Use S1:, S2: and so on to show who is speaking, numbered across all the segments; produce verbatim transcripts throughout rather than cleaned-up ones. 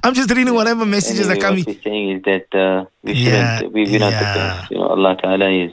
S1: I'm just reading whatever messages
S2: anyway,
S1: are coming.
S2: What we're saying is that uh, we shouldn't,
S1: Yeah,
S2: we, we're not
S1: yeah.
S2: the best. You know, Allah Ta'ala is,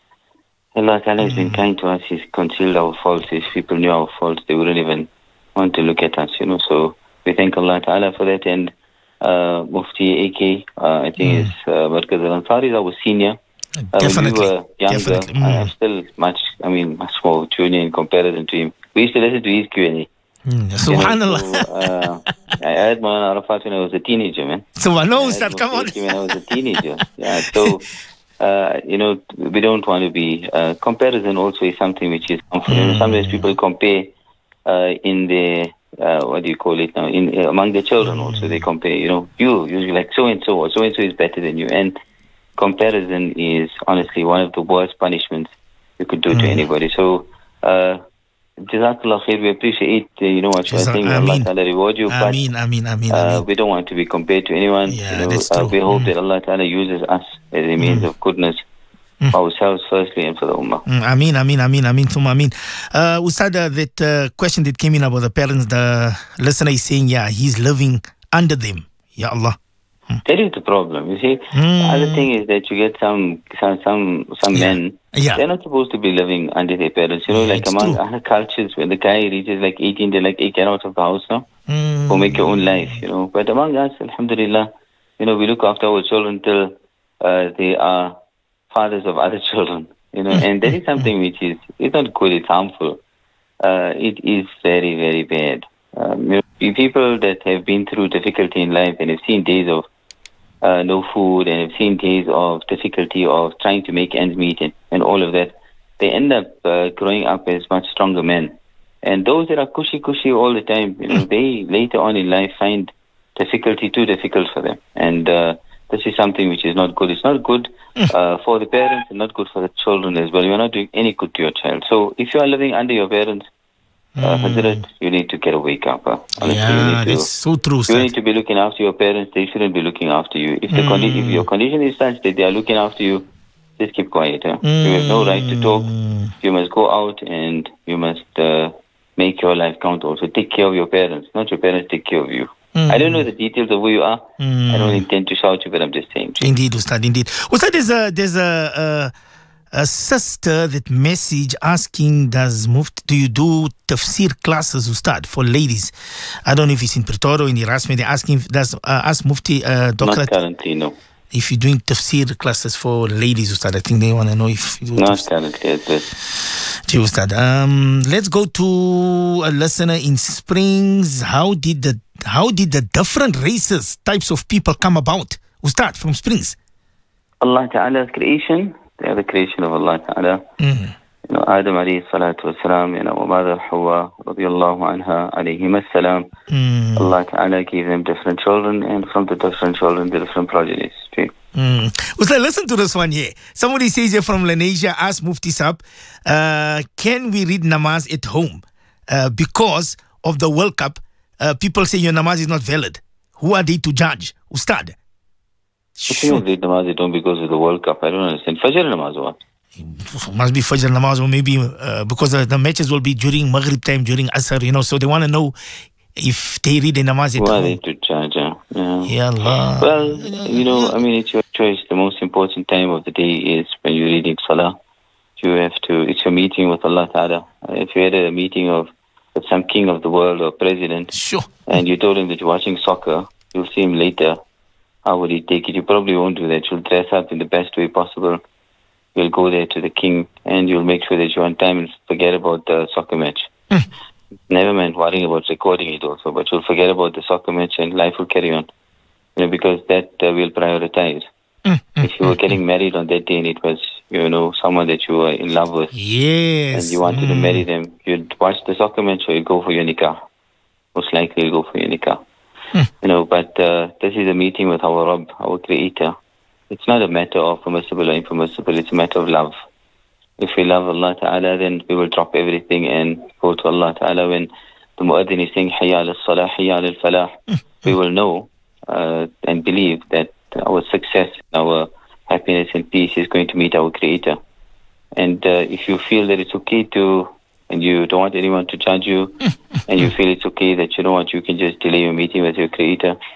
S2: Allah Ta'ala has been kind to us. He's concealed our faults. If people knew our faults, they wouldn't even want to look at us, you know. So we thank Allah Ta'ala for that. And uh, Mufti A K, uh, I think is uh, Markaz Al-Ansari is our senior. Uh,
S1: Definitely.
S2: When we were younger,
S1: Definitely. Mm.
S2: I- I'm still much, I mean, much more junior in comparison to him. We used to listen to his Q and A.
S1: Mm.
S2: You
S1: Subhanallah.
S2: know, so, uh, I heard Maulana Arafat when I was a teenager, man.
S1: Subhanallah,
S2: I heard
S1: Ustad, come on.
S2: Mufti when I was a teenager. Yeah, so, uh, you know, we don't want to be, uh, comparison also is something which is harmful. You know, sometimes people compare uh, in the, uh, what do you call it now, in uh, among their children also, they compare, you know, you, usually like so-and-so or so-and-so is better than you. And comparison is honestly one of the worst punishments you could do to anybody. So, uh, Jazakallah khair, we appreciate, uh, you know what you're
S1: Jazak-
S2: saying,
S1: Ameen.
S2: Allah Ta'ala reward you, but
S1: Ameen, Ameen, Ameen,
S2: uh,
S1: Ameen.
S2: we don't want to be compared to anyone.
S1: Yeah,
S2: you know,
S1: that's
S2: uh,
S1: true.
S2: we hope
S1: Mm.
S2: that Allah Ta'ala uses us as a means of goodness for ourselves firstly and for the Ummah.
S1: Mm, Ameen, Ameen, Ameen, Ameen, Thumma Ameen. Uh, Ustad, uh, that uh, question that came in about the parents, the listener is saying, yeah, he's living under them. Ya Allah.
S2: That is the problem. You see,
S1: Mm.
S2: the other thing is that you get some some some, some
S1: Yeah.
S2: men.
S1: Yeah.
S2: They're not supposed to be living under their parents. You know,
S1: Yeah,
S2: like
S1: it's
S2: among
S1: true.
S2: other cultures, when the guy reaches like eighteen, they're like, hey, get out of the house now.
S1: Mm.
S2: Or make your own life, you know. But among us, alhamdulillah, you know, we look after our children till uh, they are fathers of other children, you know, and that is something which is, it's not good, it's harmful. Uh, it is very, very bad. Um, you know, people that have been through difficulty in life and have seen days of uh, no food and have seen days of difficulty of trying to make ends meet and, and all of that, they end up uh, growing up as much stronger men. And those that are cushy cushy all the time, you know, they later on in life find difficulty too difficult for them. And uh, this is something which is not good. It's not good uh, for the parents and not good for the children as well. You're not doing any good to your child. So if you are living under your parents, uh, Hazrat, you need to get a wake up. Huh? Honestly, you
S1: Yeah,
S2: need to,
S1: that's so true,
S2: you
S1: Ustad.
S2: need to be looking after your parents. They shouldn't be looking after you. If the condi- if your condition is such that they are looking after you, just keep quiet. Huh? You have no right to talk. You must go out and you must uh, make your life count also. Take care of your parents, not your parents take care of you. I don't know the details of who you are. I don't intend to shout you, but I'm just saying.
S1: Indeed, Ustad, indeed. Ustad, there's a, there's a, a, a sister that message asking, does Mufti, do you do tafsir classes, Ustad, for ladies? I don't know if it's in Pretoria or in Erasmus. They're asking, does, uh, ask Mufti, uh, Doctor,
S2: Not currently, no.
S1: if you're doing tafsir classes for ladies, Ustad. I think they want to know if you do
S2: Not
S1: tafsir.
S2: currently at this.
S1: Gee, Ustad. Um, let's go to a listener in Springs. How did the how did the different races, types of people come about? Ustad from Springs.
S2: Allah Ta'ala's creation, they are the creation of Allah Ta'ala.
S1: Mm.
S2: You know, Adam alayhi salatu wasalam, you know, Mother Hawa radiyallahu anha alayhim as-salam.
S1: Mm.
S2: Allah Ta'ala gave them different children, and from the different children, the different progenies. See?
S1: Mm. Ustad, listen to this one here. Somebody says here from Lenasia, ask Mufti Sahab, uh, can we read namaz at home? Uh, because of the World Cup, uh, people say your namaz is not valid. Who are they to judge? Ustad.
S2: Sure. Read namaz at home because of the World Cup. I don't understand. Fajr namaz or what?
S1: Must be Fajr namaz, or maybe uh, because the, the matches will be during Maghrib time, during Asr, you know, so they want to know if they read the namaz at
S2: Who are
S1: home.
S2: they to judge? Yeah. Yeah.
S1: Ya Allah.
S2: Well, you know, I mean, it's your choice. The most important time of the day is when you're reading Salah. You have to, it's your meeting with Allah Ta'ala. If you had a meeting of with some king of the world or president,
S1: Sure.
S2: and you told him that you're watching soccer, you'll see him later. How would he take it? You probably won't do that. You'll dress up in the best way possible. You'll go there to the king, and you'll make sure that you're on time and forget about the soccer match. Never mind worrying about recording it also, but you'll forget about the soccer match and life will carry on. You know, because that uh, will prioritize. If you were getting married on that day and it was, you know, someone that you were in love with,
S1: Yes.
S2: and you wanted to marry them, you'd watch the soccer match or you'd go for your nikah. Most likely you'll go for your nikah. You know, but uh, this is a meeting with our Rabb, our Creator. It's not a matter of permissible or impermissible, it's a matter of love. If we love Allah Ta'ala, then we will drop everything and go to Allah Ta'ala. When the Mu'adhin is saying, Hayya al-Salah, Hayya al-Falah, we will know uh, and believe that our success, our happiness and peace is going to meet our Creator. And uh, if you feel that it's okay to, and you don't want anyone to judge you, and you feel it's okay that, you know what, you can just delay your meeting with your Creator,